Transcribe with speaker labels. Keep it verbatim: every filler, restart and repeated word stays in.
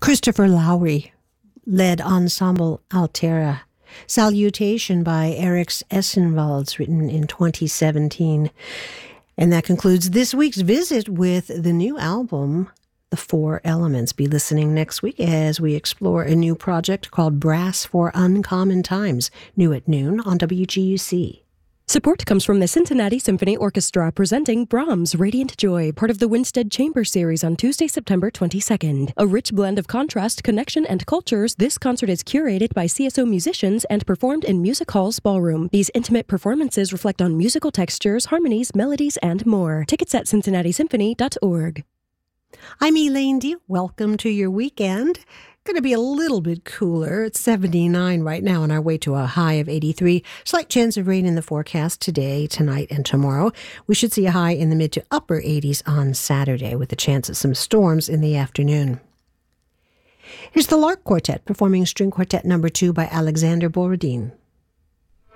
Speaker 1: Christopher Lowry led Ensemble Altera. Salutation by Eriks Essenvalds, written in twenty seventeen. And that concludes this week's visit with the new album, The Four Elements. Be listening next week as we explore a new project called Brass for Uncommon Times, new at noon on W G U C.
Speaker 2: Support comes from the Cincinnati Symphony Orchestra presenting Brahms' Radiant Joy, part of the Winstead Chamber Series on Tuesday, September twenty-second. A rich blend of contrast, connection, and cultures, this concert is curated by C S O musicians and performed in Music Hall's ballroom. These intimate performances reflect on musical textures, harmonies, melodies, and more. Tickets at cincinnati symphony dot org.
Speaker 1: I'm Elaine Deal. Welcome to your weekend. Going to be a little bit cooler. It's seventy-nine right now on our way to a high of eighty-three. Slight chance of rain in the forecast today, tonight, and tomorrow. We should see a high in the mid to upper eighties on Saturday with a chance of some storms in the afternoon. Here's the Lark Quartet performing String Quartet number two by Alexander Borodin.